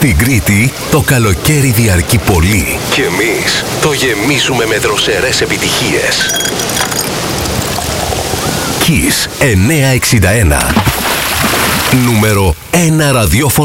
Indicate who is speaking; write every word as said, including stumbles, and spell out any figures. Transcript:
Speaker 1: Στην Κρήτη το καλοκαίρι διαρκεί πολύ και εμείς το γεμίζουμε με δροσερές επιτυχίες. Kiss εννιακόσια εξήντα ένα. Νούμερο ένα ραδιόφωνο